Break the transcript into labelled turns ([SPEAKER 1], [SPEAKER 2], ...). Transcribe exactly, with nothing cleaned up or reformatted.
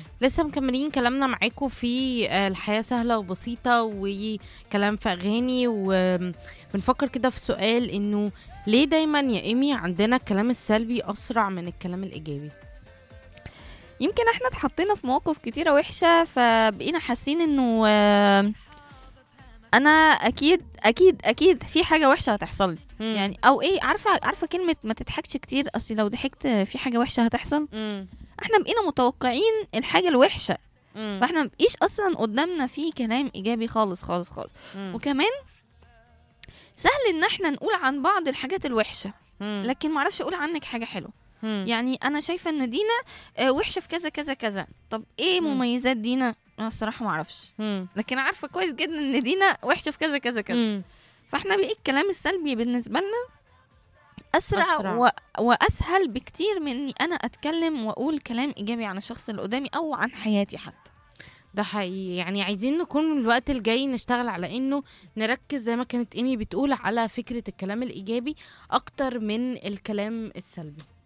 [SPEAKER 1] لسه مكملين كلامنا معاكم في آه، الحياة سهلة وبسيطة وكلام في أغاني، وبنفكر كده في سؤال إنه ليه دايما يا إيمي عندنا الكلام السلبي أسرع من الكلام الإيجابي؟
[SPEAKER 2] يمكن احنا اتحطينا في مواقف كتيرة وحشة فبقينا حاسين انه آه، انا اكيد اكيد اكيد في حاجة وحشة هتحصل لي.
[SPEAKER 1] مم.
[SPEAKER 2] يعني او ايه، عارفة عارفة كلمة ما تضحكش كتير، اصل لو ضحكت في حاجة وحشة هتحصل.
[SPEAKER 1] مم.
[SPEAKER 2] احنا بقينا متوقعين الحاجة الوحشة،
[SPEAKER 1] مم.
[SPEAKER 2] فاحنا مبقيش اصلا قدامنا في كلام ايجابي خالص خالص خالص.
[SPEAKER 1] مم.
[SPEAKER 2] وكمان سهل ان احنا نقول عن بعض الحاجات الوحشة،
[SPEAKER 1] مم.
[SPEAKER 2] لكن معرفش اقول عنك حاجة حلوة.
[SPEAKER 1] مم.
[SPEAKER 2] يعني انا شايفة ان دينا آه، وحشة في كذا كذا كذا، طب ايه
[SPEAKER 1] مم.
[SPEAKER 2] مميزات دينا؟ انا الصراحة معرفش،
[SPEAKER 1] مم.
[SPEAKER 2] لكن عارفة كويس جدا ان دينا وحشة في كذا كذا كذا.
[SPEAKER 1] مم.
[SPEAKER 2] فاحنا بقى الكلام السلبي بالنسبة لنا اسرع,
[SPEAKER 1] أسرع.
[SPEAKER 2] و... واسهل بكتير من اني انا اتكلم واقول كلام ايجابي عن الشخص اللي قدامي او عن حياتي حتى.
[SPEAKER 1] ده حقيقي، يعني عايزين نكون الوقت الجاي نشتغل على انه نركز زي ما كانت ايمي بتقول على فكرة الكلام الايجابي اكتر من الكلام السلبي.